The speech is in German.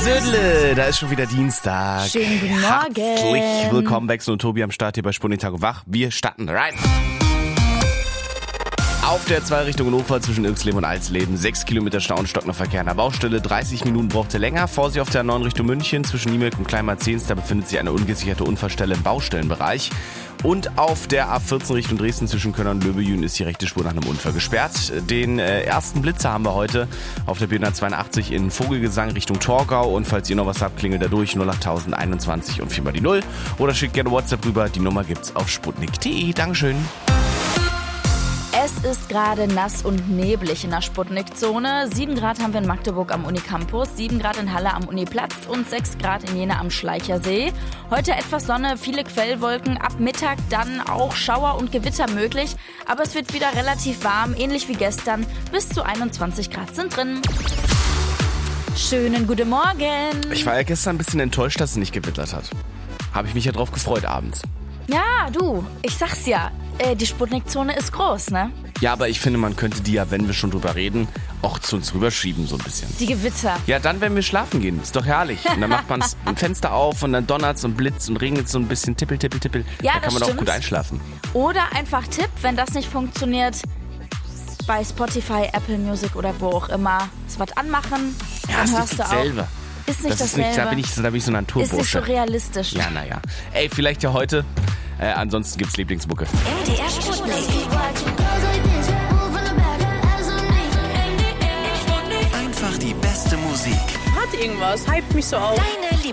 Södle, da ist schon wieder Dienstag. Schönen guten Morgen. Herzlich willkommen, Bex und Tobi am Start hier bei Sputnik Tag und Wach. Wir starten rein. Auf der Zwei-Richtung-Ufer zwischen Irxleben und Alsleben 6 Kilometer Stau und stockender Verkehr an der Baustelle. 30 Minuten braucht ihr länger. Vorsicht auf der 9 Richtung München zwischen Niemelk und Kleinmarzens. Da befindet sich eine ungesicherte Unfallstelle im Baustellenbereich. Und auf der A14 Richtung Dresden zwischen Köln und Löbejün ist die rechte Spur nach einem Unfall gesperrt. Den ersten Blitzer haben wir heute auf der B182 in Vogelgesang Richtung Torgau. Und falls ihr noch was habt, klingelt da durch 08021 und 4 mal die 0. Oder schickt gerne WhatsApp rüber. Die Nummer gibt's auf sputnik.de. Dankeschön. Es ist gerade nass und neblig in der Sputnik-Zone. 7 Grad haben wir in Magdeburg am Unicampus, 7 Grad in Halle am Uniplatz und 6 Grad in Jena am Schleichersee. Heute etwas Sonne, viele Quellwolken, ab Mittag dann auch Schauer und Gewitter möglich. Aber es wird wieder relativ warm, ähnlich wie gestern. Bis zu 21 Grad sind drin. Schönen guten Morgen. Ich war ja gestern ein bisschen enttäuscht, dass es nicht gewittert hat. Habe ich mich ja drauf gefreut abends. Ja, du, ich sag's ja, die Sputnik-Zone ist groß, ne? Ja, aber ich finde, man könnte die ja, wenn wir schon drüber reden, auch zu uns rüberschieben so ein bisschen. Die Gewitter. Ja, dann, wenn wir schlafen gehen. Ist doch herrlich. Und dann macht man ein Fenster auf und dann donnert's und blitzt und regnet so ein bisschen tippel, tippel, tippel. Ja, da kann man das auch gut einschlafen. Oder einfach Tipp, wenn das nicht funktioniert, bei Spotify, Apple Music oder wo auch immer, es was anmachen, Ja, dann ist hörst nicht du auch. dasselbe. Ist nicht Das ist dasselbe. nicht, da bin ich so ein Ist nicht so Naturbursche. realistisch. Ja, naja. Ey, vielleicht ja heute. Ansonsten gibt's Lieblingsmucke. MDR Sputnik. Einfach die beste Musik. Hat irgendwas, hypt mich so auf. Deine